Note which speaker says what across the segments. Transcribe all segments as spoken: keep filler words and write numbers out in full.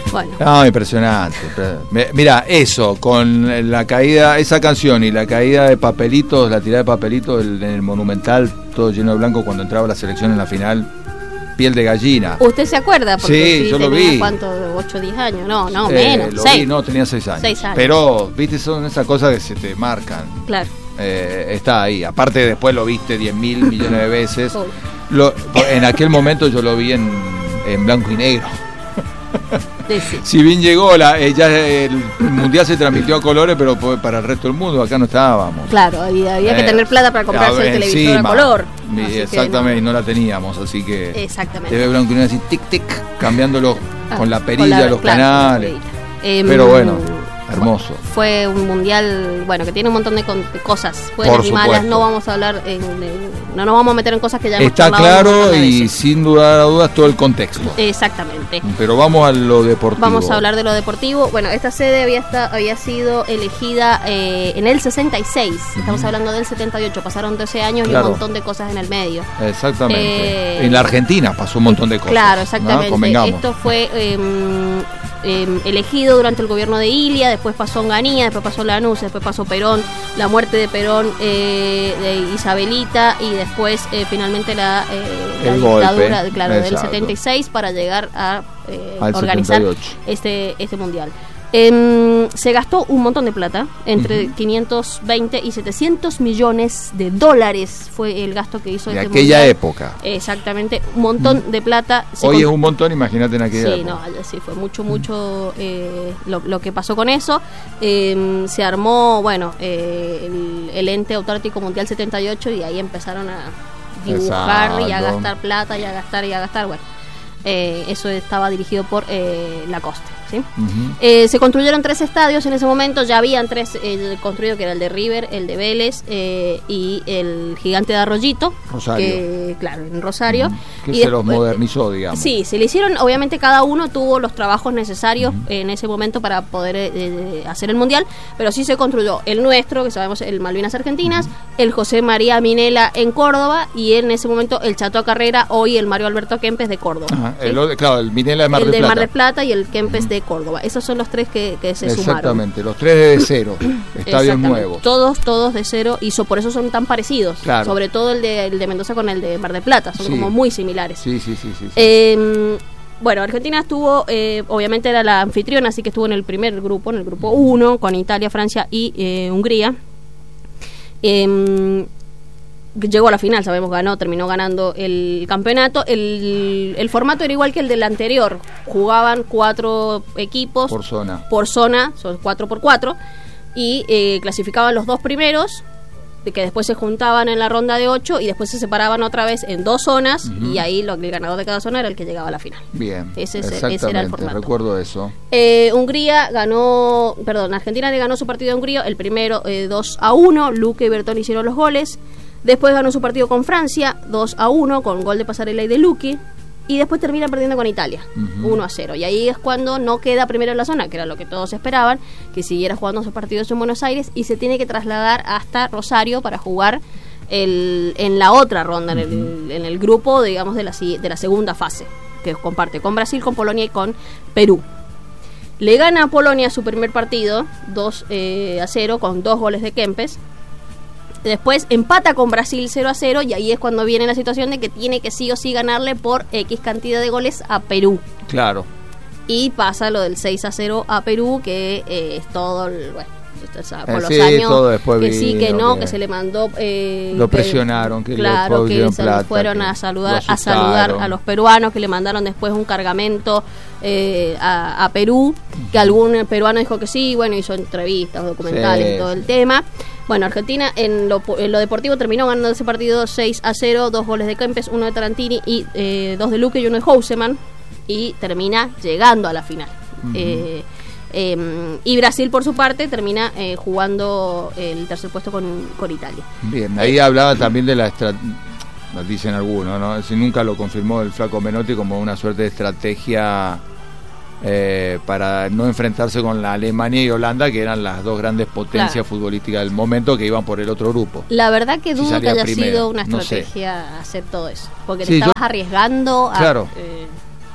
Speaker 1: Bueno.
Speaker 2: No, impresionante. Mira, eso, con la caída, esa canción y la caída de papelitos, la tirada de papelitos en el Monumental, todo lleno de blanco cuando entraba la selección en la final, piel de gallina.
Speaker 1: ¿Usted se acuerda? Porque
Speaker 2: sí,
Speaker 1: sí,
Speaker 2: yo lo
Speaker 1: tenía,
Speaker 2: vi.
Speaker 1: ¿cuánto? ¿ocho o diez años? No, no,
Speaker 2: eh,
Speaker 1: menos.
Speaker 2: Lo
Speaker 1: seis.
Speaker 2: vi, no, tenía seis años.
Speaker 1: seis años.
Speaker 2: Pero, viste, son esas cosas que se te marcan.
Speaker 1: Claro.
Speaker 2: Eh, está ahí. Aparte, después lo viste diez mil millones de veces. Lo, en aquel momento yo lo vi en, en blanco y negro.
Speaker 1: Sí, sí.
Speaker 2: Si bien llegó, la, eh, ya el mundial se transmitió a colores, pero para el resto del mundo acá no estábamos.
Speaker 1: Claro, había, había que
Speaker 2: eh,
Speaker 1: tener plata para comprarse el televisor
Speaker 2: encima,
Speaker 1: a color.
Speaker 2: Exactamente,
Speaker 1: no.
Speaker 2: no la teníamos, así que
Speaker 1: exactamente.
Speaker 2: debe blanco y negro así, tic, tic, cambiándolo ah, con la perilla, con la, los
Speaker 1: claro,
Speaker 2: canales.
Speaker 1: Eh,
Speaker 2: pero bueno, hermoso.
Speaker 1: Fue un mundial, bueno, que tiene un montón de, con, de cosas buenas y malas. No vamos a hablar, en, en, no nos vamos a meter en cosas que ya hemos
Speaker 2: Está claro y sin duda a dudas todo el contexto.
Speaker 1: Exactamente.
Speaker 2: Pero vamos a lo deportivo.
Speaker 1: Vamos a hablar de lo deportivo. Bueno, esta sede había, esta, había sido elegida eh, en el sesenta y seis. Uh-huh. Estamos hablando del setenta y ocho. Pasaron doce años claro. y un montón de cosas en el medio.
Speaker 2: Exactamente. Eh, en la Argentina pasó un montón de cosas.
Speaker 1: Claro, exactamente. ¿No? Esto fue eh, eh, elegido durante el gobierno de Ilia, después pasó Onganía, después pasó Lanús, después pasó Perón, la muerte de Perón, eh, de Isabelita y después eh, finalmente la, eh, la dictadura de, claro, del setenta y seis para llegar a eh, organizar setenta y ocho. este este mundial. Eh, se gastó un montón de plata, entre uh-huh. quinientos veinte y setecientos millones de dólares fue el gasto que hizo
Speaker 2: de
Speaker 1: este
Speaker 2: aquella
Speaker 1: mundial.
Speaker 2: época.
Speaker 1: Exactamente, un montón uh-huh. de plata.
Speaker 2: Se Hoy con... es un montón, imagínate en aquella
Speaker 1: sí,
Speaker 2: época.
Speaker 1: Sí, no, sí, fue mucho, mucho eh, lo, lo que pasó con eso. Eh, se armó, bueno, eh, el, el ente autárquico mundial setenta y ocho y ahí empezaron a dibujar Exacto. y a gastar plata y a gastar y a gastar, bueno. Eh, eso estaba dirigido por eh, Lacoste, ¿sí? Uh-huh. eh, se construyeron tres estadios en ese momento, ya habían tres eh, construidos, que era el de River, el de Vélez eh, y el Gigante de Arroyito,
Speaker 2: Rosario.
Speaker 1: Que, claro, en Rosario.
Speaker 2: Uh-huh. Que
Speaker 1: y
Speaker 2: se
Speaker 1: después,
Speaker 2: los modernizó, digamos.
Speaker 1: Sí, se le hicieron, obviamente cada uno tuvo los trabajos necesarios uh-huh. en ese momento para poder eh, hacer el mundial, pero sí se construyó el nuestro, que sabemos el Malvinas Argentinas, uh-huh. el José María Minela en Córdoba y en ese momento el Chato Carrera, hoy el Mario Alberto Kempes de Córdoba.
Speaker 2: Uh-huh. ¿Sí? El, claro, el Minela de Mar
Speaker 1: del
Speaker 2: Plata.
Speaker 1: El de Mar del Plata y el Kempes uh-huh. de Córdoba. Esos son los tres que, que se
Speaker 2: Exactamente,
Speaker 1: sumaron.
Speaker 2: Exactamente, los tres de cero, estadios nuevos.
Speaker 1: Todos, todos de cero y so, por eso son tan parecidos.
Speaker 2: Claro.
Speaker 1: Sobre todo el de, el de Mendoza con el de Mar del Plata, son sí. como muy similares.
Speaker 2: Sí, sí, sí. sí, sí.
Speaker 1: Eh, bueno, Argentina estuvo, eh, obviamente era la anfitriona, así que estuvo en el primer grupo, en el grupo uno, con Italia, Francia y eh, Hungría. Eh, llegó a la final, sabemos, ganó, terminó ganando el campeonato. El, el formato era igual que el del anterior, jugaban cuatro equipos
Speaker 2: por zona,
Speaker 1: por zona, son cuatro por cuatro, y eh, clasificaban los dos primeros, que después se juntaban en la ronda de ocho y después se separaban otra vez en dos zonas uh-huh. y ahí lo, el ganador de cada zona era el que llegaba a la final.
Speaker 2: Bien,
Speaker 1: ese,
Speaker 2: exactamente,
Speaker 1: ese era el formato.
Speaker 2: Recuerdo eso.
Speaker 1: Eh, Hungría ganó, perdón, Argentina le ganó su partido a Hungría, el primero eh, dos a uno, Luque y Bertoni hicieron los goles. Después ganó su partido con Francia, dos a uno, con gol de Pasarela y de Luque. Y después termina perdiendo con Italia, uh-huh. uno a cero. Y ahí es cuando no queda primero en la zona, que era lo que todos esperaban, que siguiera jugando sus partidos en Buenos Aires y se tiene que trasladar hasta Rosario para jugar el, en la otra ronda, uh-huh. en, el, en el grupo, digamos, de la, de la segunda fase, que comparte con Brasil, con Polonia y con Perú. Le gana a Polonia su primer partido, dos a cero, con dos goles de Kempes. Después empata con Brasil cero a cero y ahí es cuando viene la situación de que tiene que sí o sí ganarle por X cantidad de goles a Perú.
Speaker 2: Claro.
Speaker 1: Y pasa lo del seis a cero a Perú, que eh, es todo el, bueno, por
Speaker 2: eh,
Speaker 1: los
Speaker 2: sí,
Speaker 1: años
Speaker 2: todo después
Speaker 1: que
Speaker 2: vino,
Speaker 1: sí, que no,
Speaker 2: que,
Speaker 1: que se le mandó eh,
Speaker 2: lo presionaron, que,
Speaker 1: claro,
Speaker 2: le
Speaker 1: que se
Speaker 2: plata,
Speaker 1: fueron
Speaker 2: que
Speaker 1: a saludar a saludar a los peruanos, que le mandaron después un cargamento eh, a, a Perú, que algún peruano dijo que sí, bueno, hizo entrevistas, documentales, sí, todo el tema. Bueno, Argentina en lo, en lo deportivo terminó ganando ese partido seis a cero, dos goles de Kempes, uno de Tarantini y eh, dos de Luque y uno de Houseman, y termina llegando a la final. Uh-huh. eh, eh, y Brasil, por su parte, termina eh, jugando el tercer puesto con, con Italia.
Speaker 2: Bien, ahí eh, hablaba también de la estrategia, dicen algunos, ¿no? Si nunca lo confirmó el Flaco Menotti como una suerte de estrategia Eh, para no enfrentarse con la Alemania y Holanda, que eran las dos grandes potencias claro. futbolísticas del momento, que iban por el otro grupo.
Speaker 1: La verdad que dudo
Speaker 2: si
Speaker 1: que haya
Speaker 2: primero,
Speaker 1: sido una
Speaker 2: no
Speaker 1: estrategia sé. hacer todo eso, porque
Speaker 2: sí,
Speaker 1: te estabas
Speaker 2: yo,
Speaker 1: arriesgando a,
Speaker 2: claro.
Speaker 1: eh,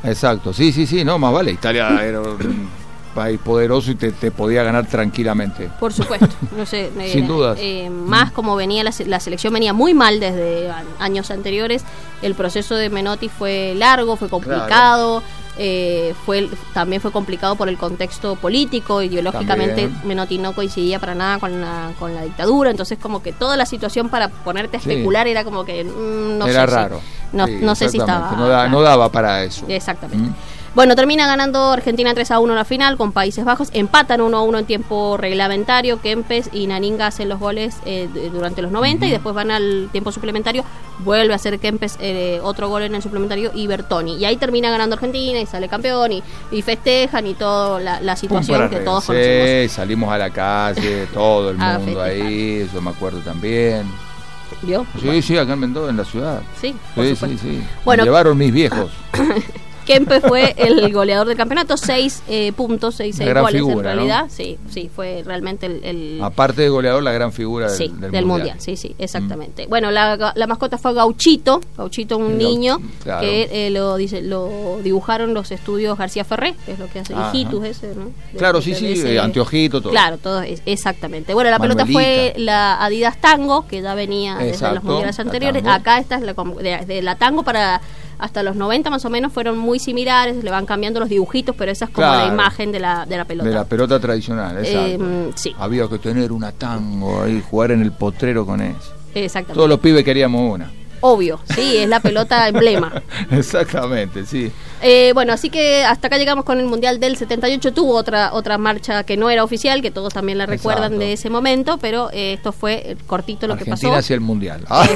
Speaker 2: Exacto, sí, sí, sí, no, más vale. Italia era un país poderoso y te, te podía ganar tranquilamente.
Speaker 1: Por supuesto, no sé, eh,
Speaker 2: sin dudas.
Speaker 1: Eh, más como venía la, la selección venía muy mal desde a, años anteriores. El proceso de Menotti fue largo, fue complicado. Claro. Eh, fue también fue complicado por el contexto político, ideológicamente también. Menotti no coincidía para nada con la, con la dictadura, entonces como que toda la situación para ponerte a especular sí. era como que mmm, no
Speaker 2: era
Speaker 1: sé
Speaker 2: raro
Speaker 1: si, no,
Speaker 2: sí,
Speaker 1: no sé si estaba
Speaker 2: no, da,
Speaker 1: claro.
Speaker 2: no daba para eso.
Speaker 1: Exactamente.
Speaker 2: ¿Mm?
Speaker 1: Bueno, termina ganando Argentina tres a uno en la final con Países Bajos, empatan uno a uno en tiempo reglamentario, Kempes y Naninga hacen los goles eh, durante los noventa uh-huh. y después van al tiempo suplementario, vuelve a hacer Kempes eh, otro gol en el suplementario y Bertoni, y ahí termina ganando Argentina y sale campeón y, y festejan y toda la, la situación que todos
Speaker 2: sí,
Speaker 1: conocemos.
Speaker 2: Salimos a la calle, todo el mundo ahí, yo me acuerdo también.
Speaker 1: ¿Vio?
Speaker 2: Sí,
Speaker 1: bueno.
Speaker 2: sí, acá en Mendoza, en la ciudad.
Speaker 1: Sí, por
Speaker 2: sí,
Speaker 1: supuesto.
Speaker 2: sí, sí.
Speaker 1: Bueno,
Speaker 2: me llevaron mis viejos.
Speaker 1: Kempes fue el goleador del campeonato, seis eh, puntos, seis, seis goles
Speaker 2: figura,
Speaker 1: en realidad,
Speaker 2: ¿no?
Speaker 1: sí, sí, fue realmente el... el...
Speaker 2: Aparte de goleador, la gran figura del,
Speaker 1: sí,
Speaker 2: del,
Speaker 1: del
Speaker 2: mundial.
Speaker 1: mundial. Sí, sí, exactamente. Mm. Bueno, la, la mascota fue Gauchito, Gauchito un el niño claro. que eh, lo dice, lo dibujaron los estudios García Ferré, que es lo que hace Hijitus ese, ¿no? De,
Speaker 2: claro,
Speaker 1: de,
Speaker 2: sí,
Speaker 1: de
Speaker 2: sí,
Speaker 1: ese,
Speaker 2: anteojito, todo.
Speaker 1: Claro, todo, es, exactamente. Bueno, la
Speaker 2: Manuelita.
Speaker 1: pelota fue la Adidas Tango, que ya venía
Speaker 2: Exacto,
Speaker 1: desde los mundiales anteriores. Acá esta es la de, de la Tango para... hasta los noventa más o menos fueron muy similares, le van cambiando los dibujitos, pero esa es como
Speaker 2: claro.
Speaker 1: la imagen de la, de la pelota.
Speaker 2: De la pelota tradicional, exacto.
Speaker 1: Eh, sí.
Speaker 2: Había que tener una Tango ahí, jugar en el potrero con eso.
Speaker 1: Exactamente.
Speaker 2: Todos los pibes queríamos una.
Speaker 1: Obvio, sí, es la pelota emblema.
Speaker 2: Exactamente, sí.
Speaker 1: Eh, bueno, así que hasta acá llegamos con el Mundial del setenta y ocho. Tuvo otra otra marcha que no era oficial, que todos también la recuerdan Exacto. de ese momento, pero eh, esto fue cortito lo
Speaker 2: Argentina
Speaker 1: que pasó.
Speaker 2: Argentina hacia el Mundial. Ah.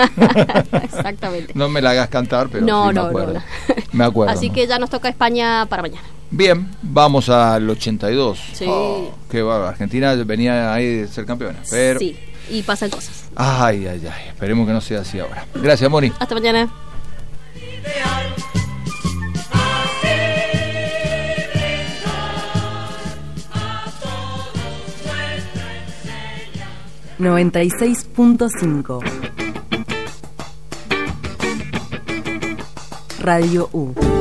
Speaker 1: Exactamente.
Speaker 2: No me la hagas cantar, pero
Speaker 1: no,
Speaker 2: sí
Speaker 1: no,
Speaker 2: me acuerdo.
Speaker 1: No, no.
Speaker 2: Me acuerdo.
Speaker 1: Así
Speaker 2: ¿no?
Speaker 1: que ya nos toca España para mañana.
Speaker 2: Bien, vamos al ochenta y dos.
Speaker 1: Sí.
Speaker 2: Oh, qué bárbaro. Argentina venía ahí de ser campeona, pero...
Speaker 1: Sí, y pasan cosas.
Speaker 2: Ay, ay, ay. Esperemos que no sea así ahora. Gracias, Moni.
Speaker 1: Hasta mañana.
Speaker 3: noventa y seis punto cinco Radio U.